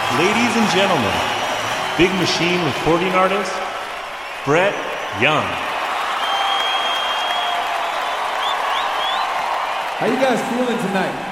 Ladies and gentlemen, Big Machine recording artist, Brett Young. How you guys feeling tonight?